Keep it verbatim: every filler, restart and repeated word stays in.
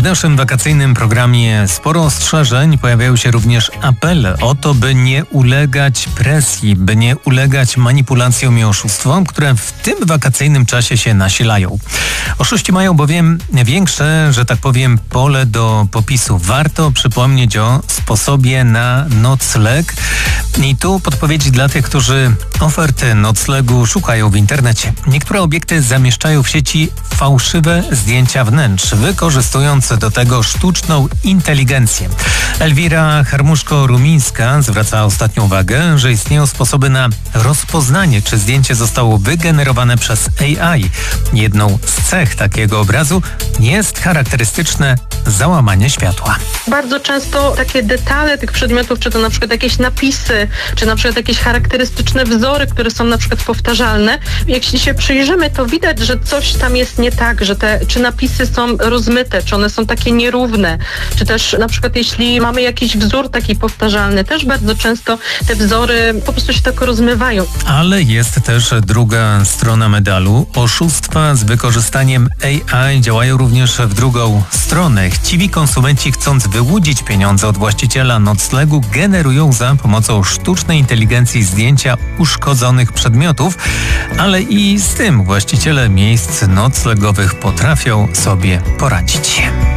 naszym wakacyjnym programie sporo ostrzeżeń. Pojawiają się również apele o to, by nie ulegać presji, by nie ulegać manipulacjom i oszustwom, które w tym wakacyjnym czasie się nasilają. Oszuści mają bowiem większe, że tak powiem, pole do popisu. Warto przypomnieć o sposobie na nocleg. I tu podpowiedzi dla tych, którzy oferty noclegu szukają w internecie. Niektóre obiekty zamieszczają w sieci fałszywe zdjęcia wnętrz, wykorzystując do tego sztuczną inteligencję. Elwira Harmuszko-Rumińska zwraca ostatnią uwagę, że istnieją sposoby na rozpoznanie, czy zdjęcie zostało wygenerowane przez A I. Jedną z cech takiego obrazu jest charakterystyczne załamanie światła. Bardzo często takie detale tych przedmiotów, czy to na przykład jakieś napisy, czy na przykład jakieś charakterystyczne wzory, które są na przykład powtarzalne. Jeśli się przyjrzymy, to widać, że coś tam jest nie tak, że te, czy napisy są rozmyte, czy one są takie nierówne, czy też na przykład jeśli mamy jakiś wzór taki powtarzalny, też bardzo często te wzory po prostu się tak rozmywają. Ale jest też druga strona medalu. Oszustwa z wykorzystaniem A I działają również w drugą stronę. Chciwi konsumenci, chcąc wyłudzić pieniądze od właściciela noclegu, generują za pomocą sztucznej inteligencji zdjęcia uszkodzonych przedmiotów, ale i z tym właściciele miejsc noclegowych potrafią sobie poradzić.